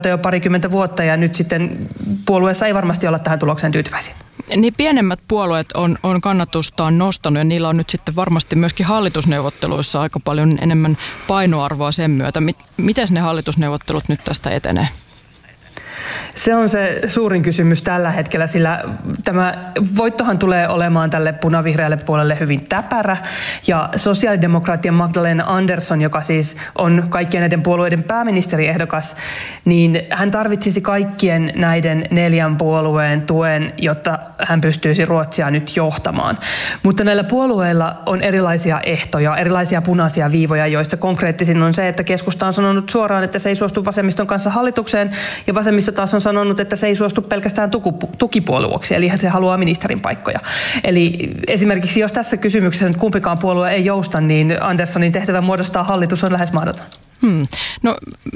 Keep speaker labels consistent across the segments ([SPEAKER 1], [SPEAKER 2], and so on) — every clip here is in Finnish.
[SPEAKER 1] jo parikymmentä vuotta ja nyt sitten puolueessa ei varmasti olla tähän tulokseen tyytyväisiä.
[SPEAKER 2] Niin pienemmät puolueet on kannatustaan nostanut ja niillä on nyt sitten varmasti myöskin hallitusneuvotteluissa aika paljon enemmän painoarvoa sen myötä. Miten ne hallitusneuvottelut nyt tästä etenee?
[SPEAKER 1] Se on se suurin kysymys tällä hetkellä, sillä tämä voittohan tulee olemaan tälle punavihreälle puolelle hyvin täpärä. Ja sosiaalidemokraattien Magdalena Andersson, joka siis on kaikkien näiden puolueiden pääministeriehdokas, niin hän tarvitsisi kaikkien näiden 4 puolueen tuen, jotta hän pystyisi Ruotsia nyt johtamaan. Mutta näillä puolueilla on erilaisia ehtoja, erilaisia punaisia viivoja, joista konkreettisin on se, että keskusta on sanonut suoraan, että se ei suostu vasemmiston kanssa hallitukseen, ja vasemmisto taas on sanonut, että se ei suostu pelkästään tukipuolueeksi, eli se haluaa ministerin paikkoja. Eli esimerkiksi jos tässä kysymyksessä nyt kumpikaan puolue ei jousta, niin Anderssonin tehtävä muodostaa hallitus on lähes mahdoton.
[SPEAKER 2] No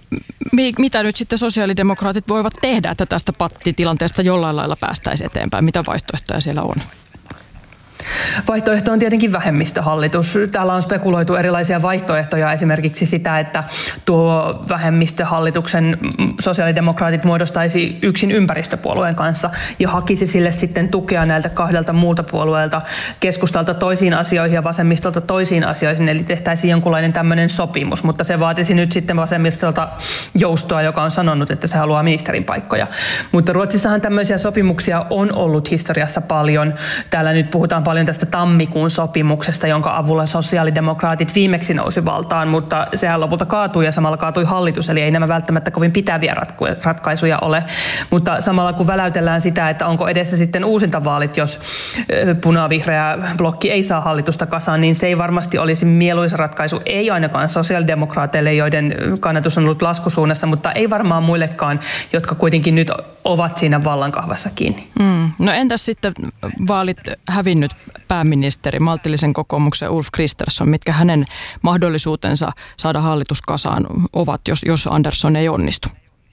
[SPEAKER 2] mitä nyt sitten sosiaalidemokraatit voivat tehdä, että tästä pattitilanteesta jollain lailla päästäisiin eteenpäin? Mitä vaihtoehtoja siellä on?
[SPEAKER 1] Vaihtoehto on tietenkin vähemmistöhallitus. Täällä on spekuloitu erilaisia vaihtoehtoja, esimerkiksi sitä, että tuo vähemmistöhallituksen sosiaalidemokraatit muodostaisi yksin ympäristöpuolueen kanssa ja hakisi sille sitten tukea näiltä 2 muulta puolueelta, keskustalta toisiin asioihin ja vasemmistolta toisiin asioihin, eli tehtäisiin jonkunlainen tämmöinen sopimus, mutta se vaatisi nyt sitten vasemmistolta joustoa, joka on sanonut, että se haluaa ministerin paikkoja. Mutta Ruotsissahan tämmöisiä sopimuksia on ollut historiassa paljon. Täällä nyt puhutaan paljon tästä tammikuun sopimuksesta, jonka avulla sosiaalidemokraatit viimeksi nousi valtaan, mutta sehän lopulta kaatui ja samalla kaatui hallitus, eli ei nämä välttämättä kovin pitäviä ratkaisuja ole. Mutta samalla kun väläytellään sitä, että onko edessä sitten uusintavaalit, jos punavihreä blokki ei saa hallitusta kasaan, niin se ei varmasti olisi mieluisa ratkaisu, ei ainakaan sosiaalidemokraateille, joiden kannatus on ollut laskusuunnassa, mutta ei varmaan muillekaan, jotka kuitenkin nyt ovat siinä vallankahvassa kiinni.
[SPEAKER 2] No entäs sitten vaalit hävinnyt pääministeri, maltillisen kokoomuksen Ulf Kristersson, mitkä hänen mahdollisuutensa saada hallitus kasaan ovat, jos Andersson ei onnistu?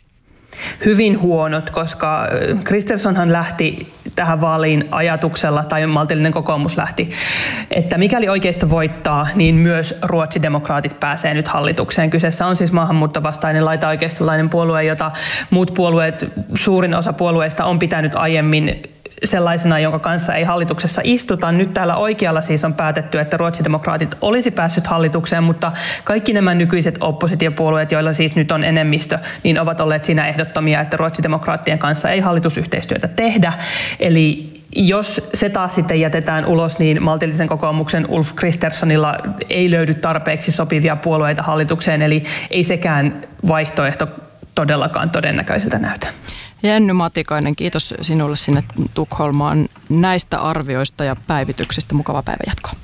[SPEAKER 1] Hyvin huonot, koska Kristerssonhan lähti tähän vaaliin ajatuksella, tai maltillinen kokoomus lähti, että mikäli oikeisto voittaa, niin myös ruotsidemokraatit pääsee nyt hallitukseen. Kyseessä on siis maahanmuuttovastainen laitaoikeistolainen puolue, jota muut puolueet, suurin osa puolueista on pitänyt aiemmin sellaisena, jonka kanssa ei hallituksessa istuta. Nyt täällä oikealla siis on päätetty, että ruotsidemokraatit olisi päässyt hallitukseen, mutta kaikki nämä nykyiset oppositiopuolueet, joilla siis nyt on enemmistö, niin ovat olleet siinä ehdottomia, että ruotsidemokraattien kanssa ei hallitusyhteistyötä tehdä. Eli jos se taas sitten jätetään ulos, niin maltillisen kokoomuksen Ulf Kristerssonilla ei löydy tarpeeksi sopivia puolueita hallitukseen, eli ei sekään vaihtoehto todellakaan todennäköiseltä näytä.
[SPEAKER 2] Jenny Matikainen, kiitos sinulle sinne Tukholmaan näistä arvioista ja päivityksistä. Mukavaa päivänjatkoa.